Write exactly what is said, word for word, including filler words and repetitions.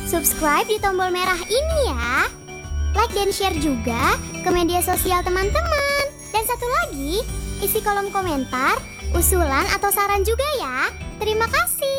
subscribe di tombol merah ini ya. Like dan share juga ke media sosial teman-teman. Dan satu lagi, isi kolom komentar, usulan atau saran juga ya. Terima kasih.